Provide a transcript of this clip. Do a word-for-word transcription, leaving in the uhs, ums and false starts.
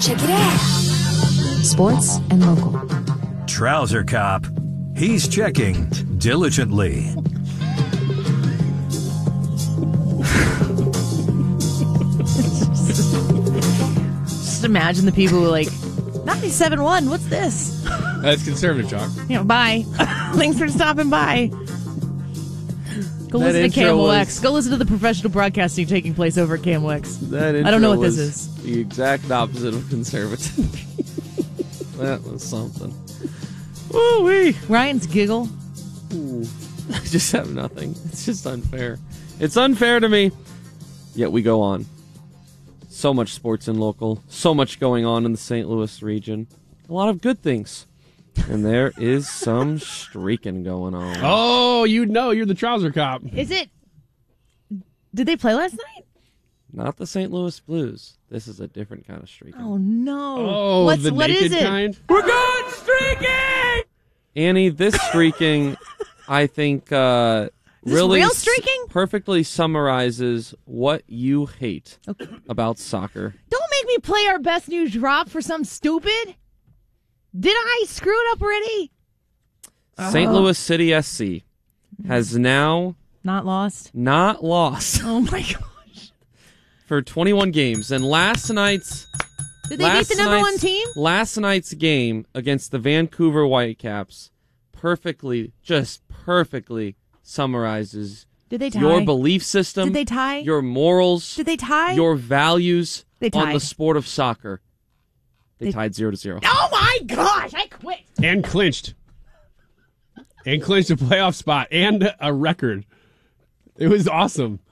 Check it out. Sports and local. Trouser Cop. He's checking diligently. Just imagine the people who are like, ninety-seven point one, what's this? That's conservative, Chalk. You know, bye. Thanks for stopping by. Go That listen to intro K M O was- X. Go listen to the professional broadcasting taking place over at K M O X. That I don't know what intro this was is. The exact opposite of conservative. That was something. Ooh-wee. Ryan's giggle. Ooh. I just have nothing. It's just unfair. It's unfair to me. Yet we go on. So much sports and local. So much going on in the Saint Louis region. A lot of good things. And there is some streaking going on. Oh, you know, you're the trouser cop. Is it? Did they play last night? Not the Saint Louis Blues. This is a different kind of streaking. Oh, no. Oh, What's, the what naked is it? kind? We're going streaking! Annie, this streaking, I think, uh, Is this really real s- streaking? perfectly summarizes what you hate Okay. about soccer. Don't make me play our best new drop for some stupid. Did I screw it up already? Saint Oh. Louis City S C has now Not lost. not lost Oh, my gosh. for twenty-one games. And last night's Did they beat last the number one night's- team? Last night's game against the Vancouver Whitecaps perfectly, just perfectly summarizes Did they tie? your belief system, Did they tie? your morals, Did they tie? your values They on tied. the sport of soccer. They, They- tied zero to zero. Oh, my gosh. I quit. And clinched. And clinched a playoff spot and a record. It was awesome.